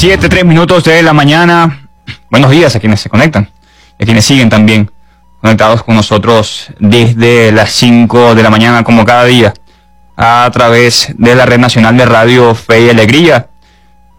7:03 de la mañana. Buenos días a quienes se conectan y a quienes siguen también conectados con nosotros desde las 5 de la mañana como cada día a través de la Red Nacional de Radio Fe y Alegría